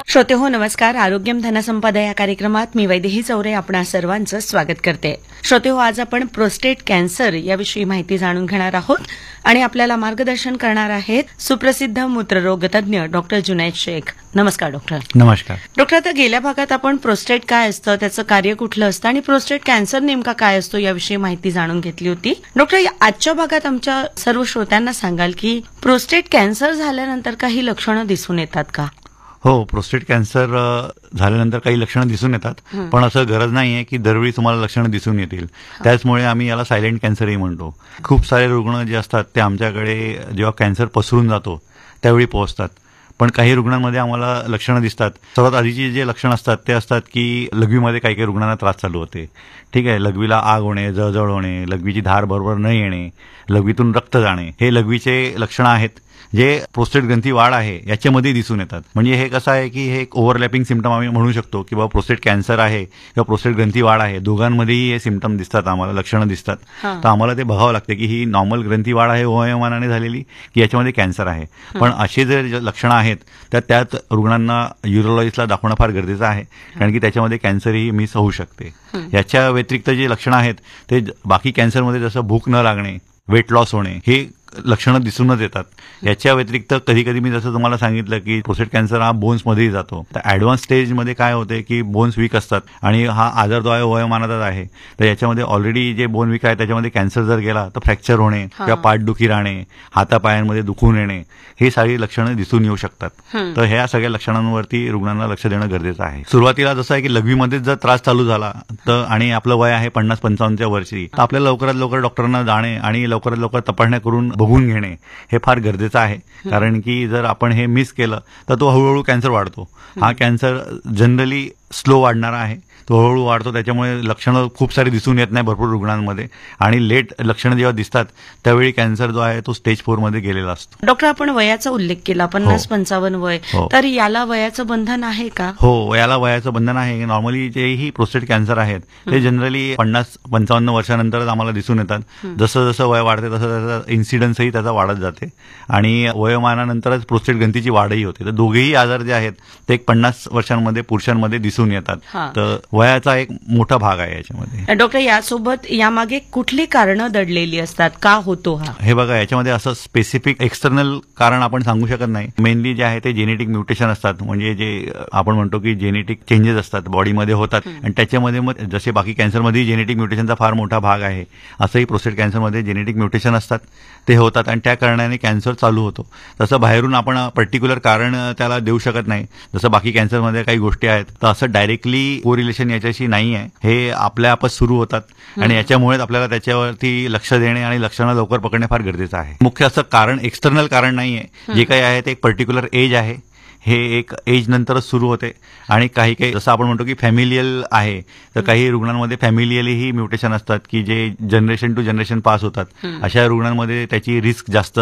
श्रोते हो नमस्कार. आरोग्यम धनसंपदा या कार्यक्रमात मी वैदेही चौरे आपणा सर्वांचं स्वागत करते. श्रोते हो, आज आपण प्रोस्टेट कॅन्सर याविषयी माहिती जाणून घेणार आहोत आणि आपल्याला मार्गदर्शन करणार आहेत सुप्रसिद्ध मूत्ररोग तज्ञ डॉक्टर जुनैद शेख. नमस्कार डॉक्टर. नमस्कार डॉक्टर, आता गेल्या भागात आपण प्रोस्टेट काय असतं, त्याचं कार्य कुठलं असतं आणि प्रोस्टेट कॅन्सर नेमका काय असतो याविषयी माहिती जाणून घेतली होती. डॉक्टर, आजच्या भागात आमच्या सर्व श्रोत्यांना सांगाल की प्रोस्टेट कॅन्सर झाल्यानंतर काही लक्षणं दिसून येतात का? हो, प्रोस्टेट कॅन्सर झाल्यानंतर काही लक्षणं दिसून येतात, पण असं गरज नाहीये की दरवेळी तुम्हाला लक्षणं दिसून येतील. त्याचमुळे आम्ही याला सायलेंट कॅन्सरही म्हणतो. खूप सारे रुग्ण जे असतात ते आमच्याकडे जेव्हा कॅन्सर पसरून जातो त्यावेळी पोहोचतात, पण काही रुग्णांमध्ये आम्हाला लक्षणं दिसतात. सर्वात आधीची जे लक्षणं असतात ते असतात की लघवीमध्ये काही काही रुग्णांना त्रास चालू होते. ठीक आहे, लघवीला आग होणे, जळजळ होणे, लघवीची धार बरोबर न येणे, लघवीतून रक्त जाणे, हे लघवीचे लक्षणं आहेत जे प्रोस्टेट ग्रंथी वाढ आहे याच्यामध्ये दिसून येतात. म्हणजे हे कसं आहे की हे एक ओव्हरलॅपिंग सिम्पटम आम्ही म्हणू शकतो की बाबा प्रोस्टेट कॅन्सर आहे किंवा प्रोस्टेट ग्रंथी वाढ आहे, दोघांमध्येही हे सिम्पटम दिसतात, आम्हाला लक्षणं दिसतात. तर आम्हाला ते बघावं लागतं की ही नॉर्मल ग्रंथी वाढ आहे वयोमानाने झालेली की याच्यामध्ये कॅन्सर आहे. पण अशी जर लक्षणं आहेत तर त्यात रुग्णांना युरोलॉजिस्टला दाखवणं फार गरजेचं आहे, कारण की त्याच्यामध्ये कॅन्सरही मिस होऊ शकते. याच्या व्यतिरिक्त जे लक्षणं आहेत ते बाकी कॅन्सरमध्ये जसं भूक न लागणे, वेट लॉस होणे, हे लक्षणं दिसूनच येतात. याच्या व्यतिरिक्त कधी कधी मी जसं तुम्हाला सांगितलं की प्रोस्टेट कॅन्सर हा बोन्समध्येही जातो. तर ऍडव्हान्स स्टेजमध्ये काय होते की बोन्स वीक असतात आणि हा आजार जो आहे वयोमानातच आहे, तर याच्यामध्ये ऑलरेडी जे बोन वीक आहे त्याच्यामध्ये कॅन्सर जर गेला तर फ्रॅक्चर होणे किंवा पाठदुखी राहणे, हातापायांमध्ये दुखून येणे, हे सारी लक्षणं दिसून येऊ शकतात. तर ह्या सगळ्या लक्षणांवरती रुग्णांना लक्ष देणं गरजेचं आहे. सुरुवातीला जसं आहे की लघवीमध्येच जर त्रास चालू झाला तर आणि आपलं वय आहे 50-55 वर्षी, तर आपल्याला लवकरात लवकर डॉक्टरांना जाणे आणि लवकरात लवकर तपासण्या करून बघून घेणे हे फार गरजेचं आहे. कारण की जर आपण हे मिस केलं तर तो हळूहळू कॅन्सर वाढतो. हा कॅन्सर जनरली स्लो वाढणारा आहे, तो हळूहळू वाढतो. त्याच्यामुळे लक्षणं खूप सारी दिसून येत नाही भरपूर रुग्णांमध्ये, आणि लेट लक्षणं जेव्हा दिसतात त्यावेळी कॅन्सर जो आहे तो स्टेज 4 मध्ये गेलेला असतो. डॉक्टर, आपण वयाचा उल्लेख केला, 50-55 वय, तर याला वयाचं बंधन आहे का? हो, याला वयाचं बंधन आहे. नॉर्मली जेही प्रोस्टेट कॅन्सर आहेत ते जनरली 50-55 वर्षानंतरच आम्हाला दिसून येतात. जसं जसं वय वाढते तसं तसं इन्सिडन्सही त्याचा वाढत जाते आणि वयोमानानंतरच प्रोस्टेट ग्रंथीची वाढही होते. तर दोघेही आजार जे आहेत ते 50 वर्षांमध्ये पुरुषांमध्ये दिसून येतात. तर वयाचा एक मोठा भाग आहे याच्यामध्ये. डॉक्टर, यासोबत यामागे कुठली कारणं दडलेली असतात, का होतो हा? हे बघा, याच्यामध्ये असं स्पेसिफिक एक्सटर्नल कारण आपण सांगू शकत नाही. मेनली जे आहे ते जेनेटिक म्युटेशन असतात, म्हणजे जे आपण म्हणतो की जेनेटिक चेंजेस असतात बॉडीमध्ये होतात, आणि त्याच्यामध्ये मग जसे बाकी कॅन्सरमध्ये जेनेटिक म्युटेशनचा फार मोठा भाग आहे, असंही प्रोस्टेट कॅन्सरमध्ये जेनेटिक म्युटेशन असतात, ते होतात आणि त्या कारणाने कॅन्सर चालू होतो. तसं बाहेरून आपण पर्टिक्युलर कारण त्याला देऊ शकत नाही. जसं बाकी कॅन्सरमध्ये काही गोष्टी आहेत, तर असं डायरेक्टली कोरिलेशन याच्याशी नाही आहे. हे आपल्या आपच सुरू होतात आणि याच्यामुळेच आपल्याला त्याच्यावरती लक्ष देणे आणि लक्षणं लवकर पकडणे फार गरजेचं आहे. मुख्य असं कारण एक्सटर्नल कारण नाहीये. जे काही आहे ते एक पर्टिक्युलर एज आहे, हे एक एज नंतरच सुरू होते. आणि काही काही जसं आपण म्हणतो की फॅमिलियल आहे, तर काही रुग्णांमध्ये फॅमिलियलीही म्युटेशन असतात की जे जनरेशन टू जनरेशन पास होतात. अशा रुग्णांमध्ये त्याची रिस्क जास्त